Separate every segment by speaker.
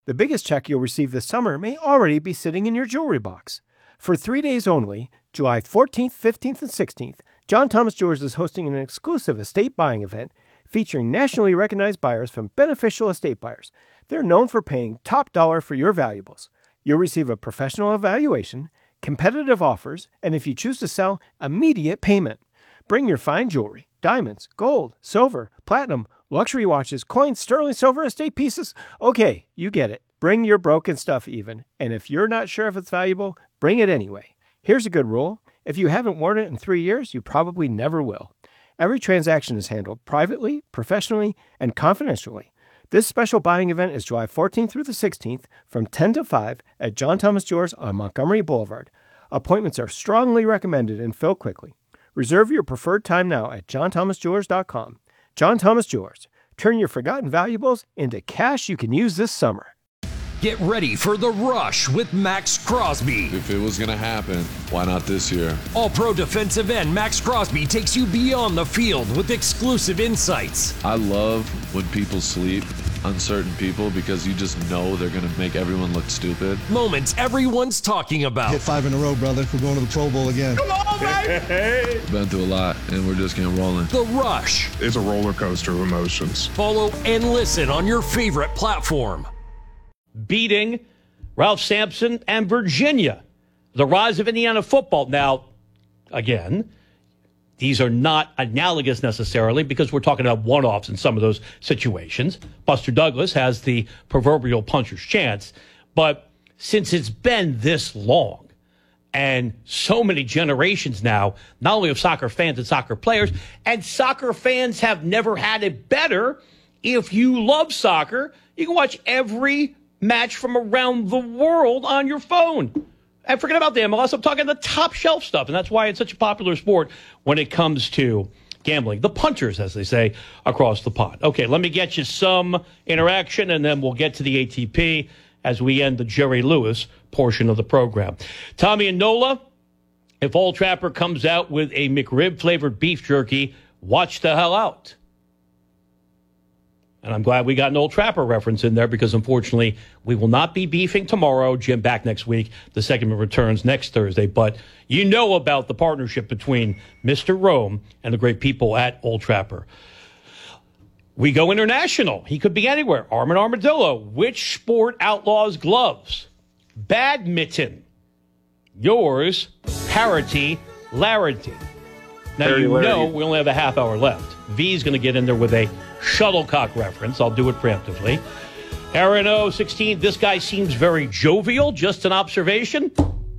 Speaker 1: The biggest check you'll receive this summer may already be sitting in your jewelry box. For 3 days only, July 14th, 15th, and 16th, John Thomas Jewelers is hosting an exclusive estate buying event featuring nationally recognized buyers from Beneficial Estate Buyers. They're known for paying top dollar for your valuables. You'll receive a professional evaluation, competitive offers, and if you choose to sell, immediate payment. Bring your fine jewelry, diamonds, gold, silver, platinum, luxury watches, coins, sterling silver, estate pieces. Okay, you get it. Bring your broken stuff even. And if you're not sure if it's valuable, bring it anyway. Here's a good rule. If you haven't worn it in 3 years, you probably never will. Every transaction is handled privately, professionally, and confidentially. This special buying event is July 14th through the 16th from 10 to 5 at John Thomas Jewelers on Montgomery Boulevard. Appointments are strongly recommended and fill quickly. Reserve your preferred time now at johnthomasjewelers.com. John Thomas Jewelers. Turn your forgotten valuables into cash you can use this summer.
Speaker 2: Get ready for The Rush with Max Crosby.
Speaker 3: If it was going to happen, why not this year?
Speaker 2: All-pro defensive end Max Crosby takes you beyond the field with exclusive insights.
Speaker 3: I love when people sleep on certain people because you just know they're going to make everyone look stupid.
Speaker 2: Moments everyone's talking about.
Speaker 4: Hit 5 in a row, brother. We're going to the Pro Bowl again.
Speaker 2: Come on, baby!
Speaker 3: Been through a lot, and we're just getting rolling.
Speaker 2: The Rush.
Speaker 5: It's a roller coaster of emotions.
Speaker 2: Follow and listen on your favorite platform.
Speaker 6: Beating Ralph Sampson and Virginia. The rise of Indiana football. Now, again, these are not analogous necessarily because we're talking about one-offs in some of those situations. Buster Douglas has the proverbial puncher's chance. But since it's been this long and so many generations now, not only of soccer fans and soccer players, and soccer fans have never had it better. If you love soccer, you can watch every match from around the world on your phone. And forget about the MLS. I'm talking the top shelf stuff. And that's why it's such a popular sport when it comes to gambling. The punters, as they say, across the pond. Okay, let me get you some interaction, and then we'll get to the ATP as we end the Jerry Lewis portion of the program. Tommy and Nola, if Old Trapper comes out with a McRib-flavored beef jerky, watch the hell out. And I'm glad we got an Old Trapper reference in there because, unfortunately, we will not be beefing tomorrow. Jim back next week. The segment returns next Thursday. But you know about the partnership between Mr. Rome and the great people at Old Trapper. We go international. He could be anywhere. Armin Armadillo. Which sport outlaws gloves? Badminton. Yours, Parity Larity. Now, you know we only have a half hour left. V's going to get in there with a shuttlecock reference. I'll do it preemptively. Aaron 16, this guy seems very jovial. Just an observation.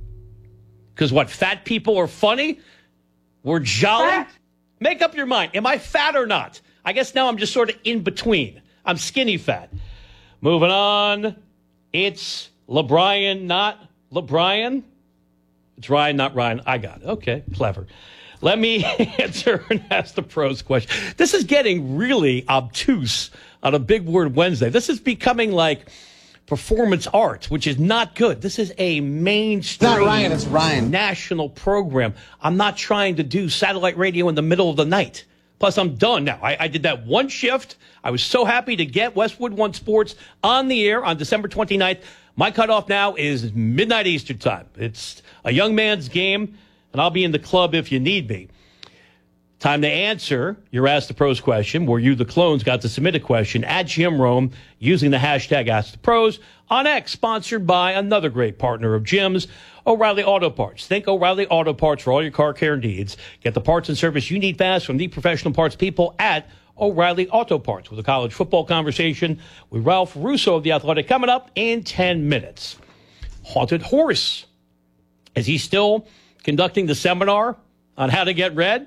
Speaker 6: Because what, fat people are funny? We're jolly? Fat. Make up your mind. Am I fat or not? I guess now I'm just sort of in between. I'm skinny fat. Moving on. It's LeBrian, not LeBrian. It's Ryan, not Ryan. I got it. Okay, clever. Let me answer and ask the pros question. This is getting really obtuse on a Big Word Wednesday. This is becoming like performance art, which is not good. This is a mainstream,
Speaker 7: it's not Ryan, it's Ryan,
Speaker 6: national program. I'm not trying to do satellite radio in the middle of the night. Plus, I'm done now. I did that one shift. I was so happy to get Westwood One Sports on the air on December 29th. My cutoff now is midnight Eastern time. It's a young man's game. And I'll be in the club if you need me. Time to answer your Ask the Pros question, where you, the clones, got to submit a question at Jim Rome using the hashtag Ask the Pros on X, sponsored by another great partner of Jim's, O'Reilly Auto Parts. Think O'Reilly Auto Parts for all your car care needs. Get the parts and service you need fast from the professional parts people at O'Reilly Auto Parts, with a college football conversation with Ralph Russo of The Athletic coming up in 10 minutes. Haunted Horse. Is he still conducting the seminar on how to get red?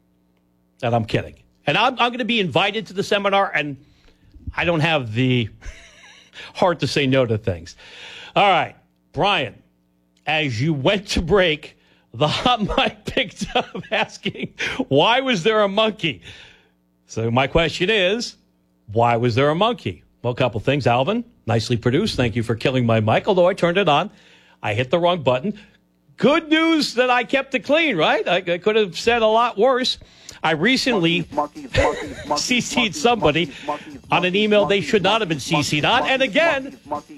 Speaker 6: And I'm kidding. And I'm going to be invited to the seminar, and I don't have the heart to say no to things. All right, Brian, as you went to break, the hot mic picked up asking, why was there a monkey? So my question is, why was there a monkey? Well, a couple things. Alvin, nicely produced. Thank you for killing my mic, although I turned it on. I hit the wrong button. Good news that I kept it clean, right? I could have said a lot worse. I recently CC'd somebody on an email they should not have been CC'd on. And again,